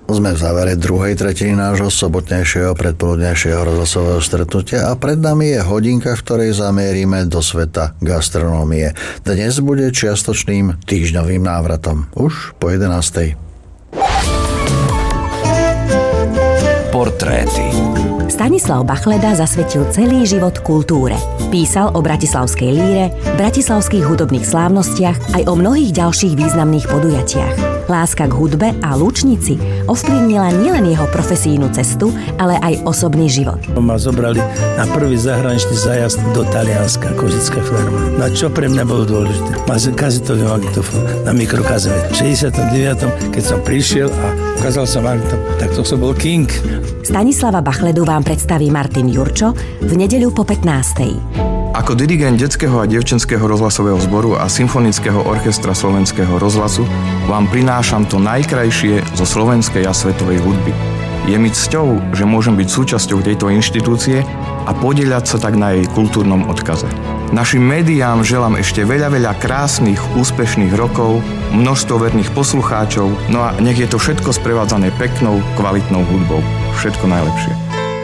Sme v závere druhej tretiny nášho sobotnejšieho predpoludnejšieho rozhlasového stretnutia a pred nami je hodinka, v ktorej zamierime do sveta gastronómie. Dnes bude čiastočným týždňovým návratom. Už po 11:00. Portréty. Stanislav Bachleda zasvetil celý život kultúre. Písal o bratislavskej líre, bratislavských hudobných slávnostiach aj o mnohých ďalších významných podujatiach. Láska k hudbe a Lučnici ovplyvnila nielen jeho profesijnú cestu, ale aj osobný život. Ma zobrali na prvý zahraničný zájazd do Talianska, Kožická farma. Na čo pre mňa bolo dôležité? Mal som kazetový magnetofón na mikrokazete. V 69. keď som prišiel a ukázal som magnetofón, tak to som bol king. Stanislava Bachledu vám predstaví Martin Jurčo v nedeľu po 15:00. Ako dirigent detského a dievčenského rozhlasového zboru a symfonického orchestra Slovenského rozhlasu vám prinášam to najkrajšie zo slovenskej a svetovej hudby. Je mi cťou, že môžem byť súčasťou tejto inštitúcie a podieľať sa tak na jej kultúrnom odkaze. Našim médiám želám ešte veľa krásnych, úspešných rokov, množstvo verných poslucháčov, no a nech je to všetko sprevádzané peknou, kvalitnou hudbou. Všetko najlepšie.